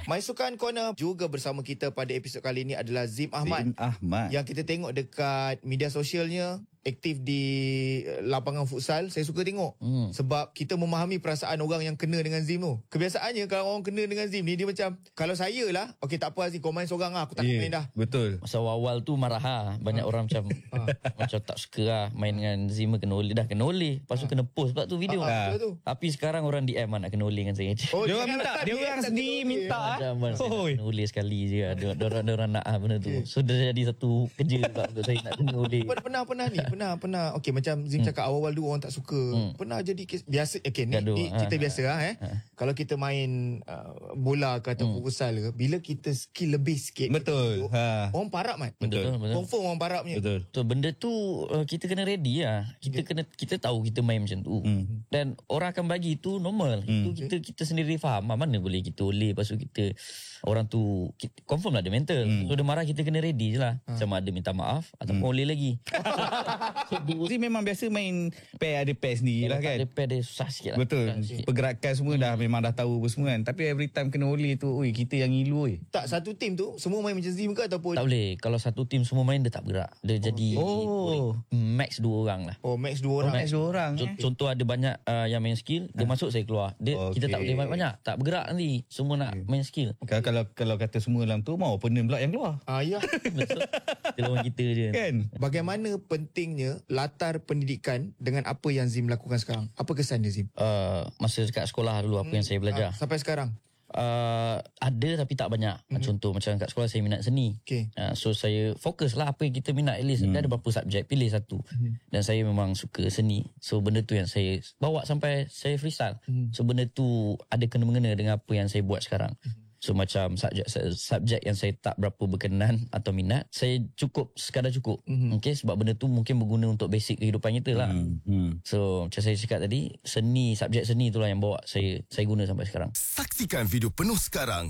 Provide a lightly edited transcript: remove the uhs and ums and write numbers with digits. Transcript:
My Sukan Corner juga bersama kita pada episod kali ini adalah Zim Ahmad. Zim Ahmad. Yang kita tengok dekat media sosialnya, aktif di lapangan futsal. Saya suka tengok sebab kita memahami perasaan orang yang kena dengan Zim tu. Kebiasaannya kalau orang kena dengan Zim ni, dia macam, kalau saya lah, okey tak apa Zim, kau main seorang lah, aku tak main dah. Betul. Masa awal tu marah lah. Banyak orang macam macam tak suka lah main dengan Zim. Kena oleh. Dah kena oleh. Lepas tu kena post pula tu video. Tu. Tapi sekarang orang DM lah nak kena oleh dengan saya. Oh, Dia orang minta. Dia orang sendiri minta. Macam saya kena oleh sekali je lah. Diorang nak benda tu. So dah jadi satu kerja pula untuk saya nak kena oleh. Pernah ni. Pernah. Okey, macam Zim cakap awal-awal dulu orang tak suka. Pernah jadi kes biasa. Okey, ni cerita biasa lah Kalau kita main bola ke atau futsal ke, bila kita skill lebih sikit. Betul. Orang parap Mat. Betul. Confirm orang parap punya. Betul. So benda tu kita kena ready lah. Kita tahu kita main macam tu. Dan orang akan bagi itu normal. Itu kita sendiri faham. Mana boleh kita oleh, lepas tu kita orang tu confirm lah dia mental. So dia marah, kita kena ready je lah. Sama ada minta maaf ataupun oleh lagi. Zim memang biasa main pair, ada pair sendiri lah kan. Ada pair dia susah sikit lah. Betul. Pergerakan semua dah memang dah tahu apa semua kan. Tapi every time kena oleh tu, oi, kita yang ngilu oi. Tak, satu tim tu semua main macam Zim ke ataupun Tak boleh. Kalau satu tim semua main, dia tak bergerak. Dia jadi max 2 orang lah. max 2 orang. Max 2 orang. Contoh ada banyak yang main skill, dia masuk, saya keluar. Kita tak boleh banyak-banyak. Tak bergerak nanti. Semua nak main skill. Kalau kata semua dalam tu, mau opponent pula yang keluar. Ya. Betul. Kita lawan kita je. Kan? Bagaimana pentingnya latar pendidikan dengan apa yang Zim lakukan sekarang? Apa kesan dia Zim? Masa dekat sekolah dulu apa yang saya belajar. Sampai sekarang? Ada tapi tak banyak. Contoh macam kat sekolah saya minat seni. So saya fokus lah apa yang kita minat. At least ada berapa subjek, pilih satu. Dan saya memang suka seni. So benda tu yang saya bawa sampai saya freestyle. So benda tu ada kena-mengena dengan apa yang saya buat sekarang. So macam subjek yang saya tak berapa berkenan atau minat, saya sekadar cukup. Okay, sebab benda tu mungkin berguna untuk basic kehidupan kita lah. So macam saya cakap tadi, subjek seni itulah yang bawa saya guna sampai sekarang. Saksikan video penuh sekarang